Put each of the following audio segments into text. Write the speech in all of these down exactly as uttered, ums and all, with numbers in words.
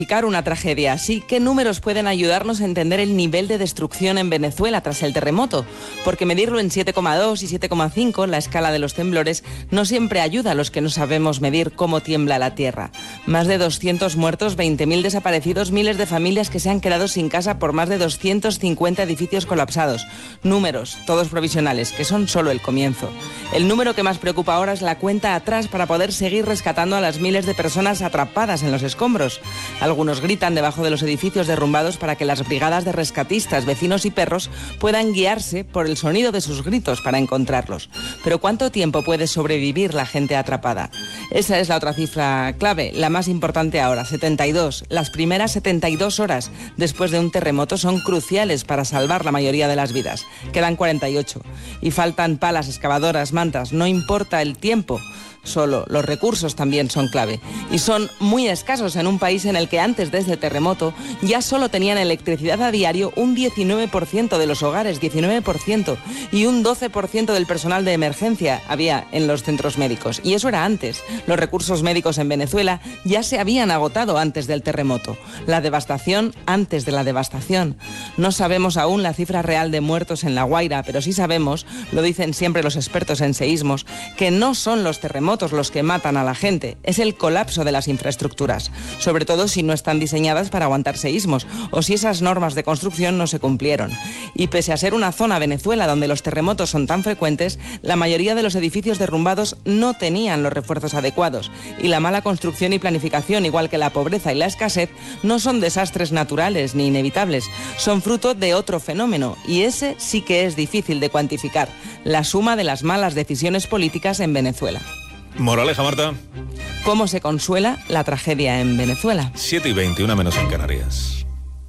Una tragedia así, ¿qué números pueden ayudarnos a entender el nivel de destrucción en Venezuela tras el terremoto? Porque medirlo en siete coma dos y siete coma cinco, la escala de los temblores, no siempre ayuda a los que no sabemos medir cómo tiembla la tierra. Más de doscientos muertos, veinte mil desaparecidos, miles de familias que se han quedado sin casa por más de doscientos cincuenta edificios colapsados. Números, todos provisionales, que son solo el comienzo. El número que más preocupa ahora es la cuenta atrás para poder seguir rescatando a las miles de personas atrapadas en los escombros. Algunos gritan debajo de los edificios derrumbados para que las brigadas de rescatistas, vecinos y perros puedan guiarse por el sonido de sus gritos para encontrarlos. Pero ¿cuánto tiempo puede sobrevivir la gente atrapada? Esa es la otra cifra clave, la más importante ahora, setenta y dos. Las primeras setenta y dos horas después de un terremoto son cruciales para salvar la mayoría de las vidas. Quedan cuarenta y ocho. Y faltan palas, excavadoras, mantas, no importa el tiempo. Solo los recursos también son clave y son muy escasos en un país en el que antes de este terremoto ya solo tenían electricidad a diario un diecinueve por ciento de los hogares, diecinueve por ciento, y un doce por ciento del personal de emergencia había en los centros médicos. Y eso era antes. Los recursos médicos en Venezuela ya se habían agotado antes del terremoto. La devastación antes de la devastación. No sabemos aún la cifra real de muertos en La Guaira, pero sí sabemos, lo dicen siempre los expertos en seísmos, que no son los terremotos los que matan a la gente, es el colapso de las infraestructuras, sobre todo si no están diseñadas para aguantar seísmos o si esas normas de construcción no se cumplieron. Y pese a ser una zona, Venezuela, donde los terremotos son tan frecuentes, la mayoría de los edificios derrumbados no tenían los refuerzos adecuados y la mala construcción y planificación, igual que la pobreza y la escasez, no son desastres naturales ni inevitables, son fruto de otro fenómeno y ese sí que es difícil de cuantificar, la suma de las malas decisiones políticas en Venezuela. Moraleja, Marta. ¿Cómo se consuela la tragedia en Venezuela? siete y veinte, una menos en Canarias.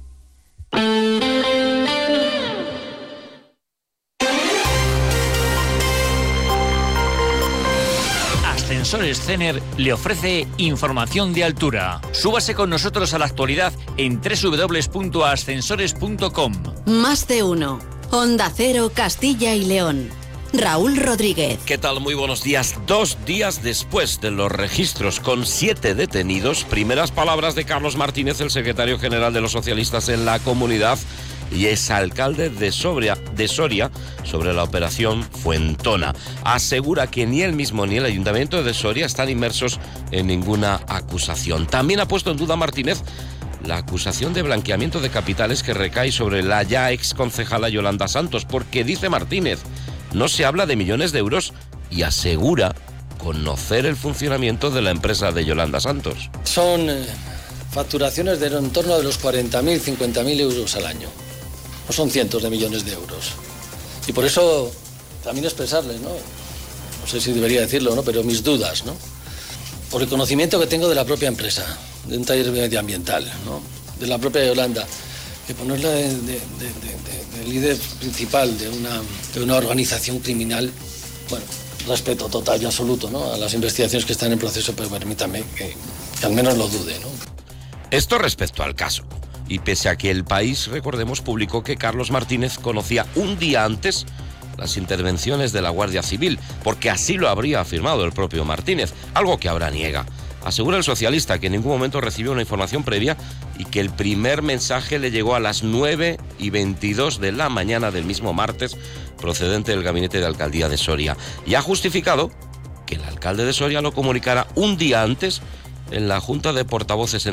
Ascensores Cener le ofrece información de altura. Súbase con nosotros a la actualidad en doble u doble u doble u punto ascensores punto com. Más de uno. Onda Cero, Castilla y León. Raúl Rodríguez. ¿Qué tal? Muy buenos días. Dos días después de los registros con siete detenidos, primeras palabras de Carlos Martínez, el secretario general de los socialistas en la comunidad y exalcalde de Soria, de Soria, sobre la operación Fuentona. Asegura que ni él mismo ni el ayuntamiento de Soria están inmersos en ninguna acusación. También ha puesto en duda Martínez la acusación de blanqueamiento de capitales que recae sobre la ya ex concejala Yolanda Santos, porque dice Martínez, no se habla de millones de euros y asegura conocer el funcionamiento de la empresa de Yolanda Santos. Son eh, facturaciones de en torno de los cuarenta mil, cincuenta mil euros al año. No son cientos de millones de euros. Y por eso también expresarles, ¿no? No sé si debería decirlo, ¿no? Pero mis dudas, ¿no? Por el conocimiento que tengo de la propia empresa, de un taller medioambiental, ¿no? De la propia Yolanda. Que ponerla de, de, de, de, de líder principal de una, de una organización criminal, bueno, respeto total y absoluto, ¿no? A las investigaciones que están en proceso, pero permítame que, que al menos lo dude, ¿no? Esto respecto al caso. Y pese a que El País, recordemos, publicó que Carlos Martínez conocía un día antes las intervenciones de la Guardia Civil, porque así lo habría afirmado el propio Martínez, algo que ahora niega. Asegura el socialista que en ningún momento recibió una información previa y que el primer mensaje le llegó a las nueve y veintidós de la mañana del mismo martes, procedente del gabinete de alcaldía de Soria. Y ha justificado que el alcalde de Soria lo comunicara un día antes en la Junta de Portavoces en